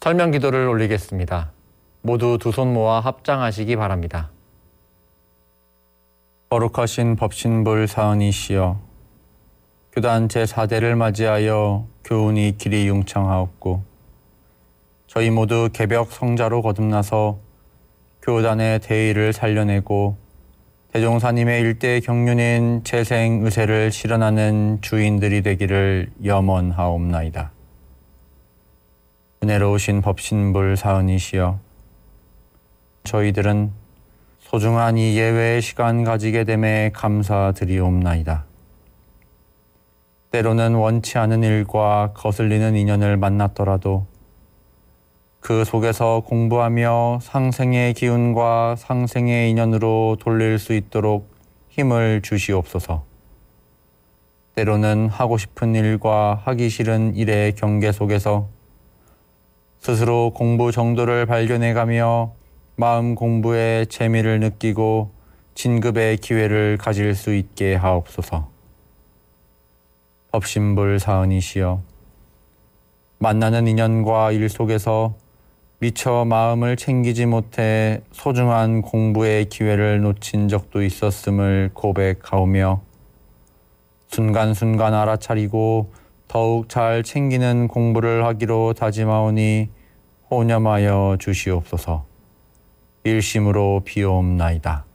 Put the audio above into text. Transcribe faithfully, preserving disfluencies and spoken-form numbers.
설명 기도를 올리겠습니다. 모두 두 손 모아 합장하시기 바랍니다. 거룩하신 법신불 사은이시여, 교단 제사 대를 맞이하여 교훈이 길이 융창하옵고 저희 모두 개벽 성자로 거듭나서 교단의 대의를 살려내고 대종사님의 일대 경륜인 재생 의세를 실현하는 주인들이 되기를 염원하옵나이다. 은혜로우신 법신불 사은이시여, 저희들은 소중한 이 예외의 시간 가지게 됨에 감사드리옵나이다. 때로는 원치 않은 일과 거슬리는 인연을 만났더라도 그 속에서 공부하며 상생의 기운과 상생의 인연으로 돌릴 수 있도록 힘을 주시옵소서. 때로는 하고 싶은 일과 하기 싫은 일의 경계 속에서 스스로 공부 정도를 발견해가며 마음 공부에 재미를 느끼고 진급의 기회를 가질 수 있게 하옵소서. 법신불 사은이시여, 만나는 인연과 일 속에서 미처 마음을 챙기지 못해 소중한 공부의 기회를 놓친 적도 있었음을 고백하오며 순간순간 알아차리고 더욱 잘 챙기는 공부를 하기로 다짐하오니 호념하여 주시옵소서. 일심으로 비옵나이다.